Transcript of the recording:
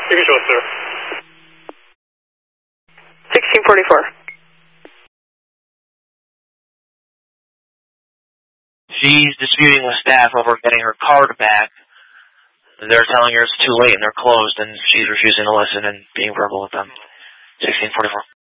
You can show us there. 1644. She's disputing with staff over getting her card back. They're telling her it's too late and they're closed, and she's refusing to listen and being verbal with them. 1644.